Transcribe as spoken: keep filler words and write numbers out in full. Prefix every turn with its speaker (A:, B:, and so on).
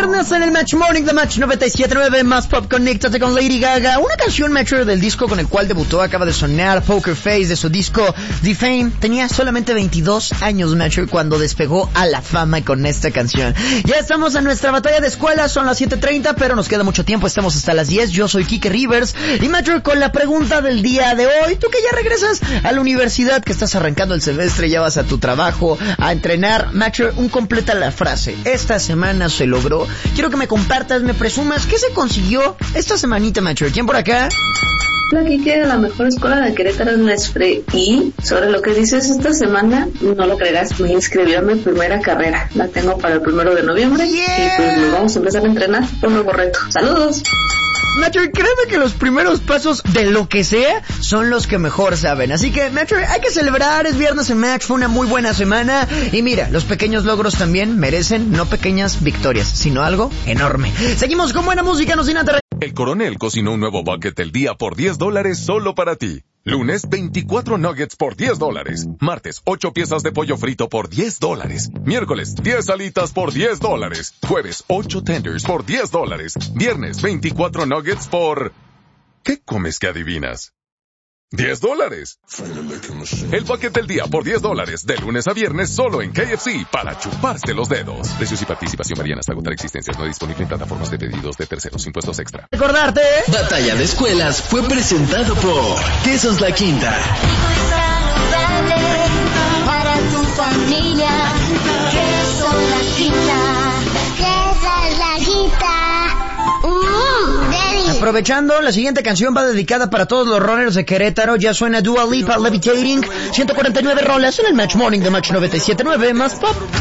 A: viernes en el Match Morning de Match noventa y siete punto nueve, más pop, conéctate con Lady Gaga. Una canción, Metro, del disco con el cual debutó, acaba de sonar, Poker Face, de su disco Defame. Tenía solamente veintidós años, Metro, cuando despegó a la fama con esta canción. Ya estamos en nuestra batalla de escuela, son las siete treinta, pero nos queda mucho tiempo, estamos hasta las diez. Yo soy Kike Rivers y, Metro, con la pregunta del día de hoy, tú que ya regresas a la universidad, que estás arrancando el semestre, ya vas a tu trabajo a entrenar, Metro, un completa la frase. Esta semana se logró. Quiero que me compartas, me presumas, ¿qué se consiguió esta semanita, Metro? ¿Quién por acá?
B: Hola, Kike, la mejor escuela de Querétaro es la ESFRE. Y sobre lo que dices esta semana, no lo creerás, me inscribió a mi primera carrera. La tengo para el primero de noviembre. Yeah. Y pues nos vamos a empezar a entrenar por un nuevo reto. ¡Saludos!
A: Metro, créeme que los primeros pasos de lo que sea son los que mejor saben. Así que, Metro, hay que celebrar. Es viernes en Match, fue una muy buena semana. Y mira, los pequeños logros también merecen no pequeñas victorias, sino algo enorme. Seguimos con buena música, no sin antes.
C: El Coronel cocinó un nuevo bucket del día por diez dólares solo para ti. Lunes, veinticuatro nuggets por diez dólares. Martes, ocho piezas de pollo frito por diez dólares. Miércoles, diez alitas por diez dólares. Jueves, ocho tenders por diez dólares. Viernes, veinticuatro nuggets por... ¿Qué comes que adivinas? diez dólares. El bucket del día por diez dólares, de lunes a viernes solo en K F C, para chuparse los dedos. Precios y participación varían hasta agotar existencias. No disponible en plataformas de pedidos de terceros. Impuestos extra.
A: Recordarte.
D: Batalla de Escuelas fue presentado por Quesos La Quinta.
E: Para tu familia, Quesos La Quinta. Quesos La Quinta.
A: Aprovechando, la siguiente canción va dedicada para todos los runners de Querétaro. Ya suena Dua Lipa, Levitating. ciento cuarenta y nueve rolas en el Match Morning de Match noventa y siete punto nueve, más pop.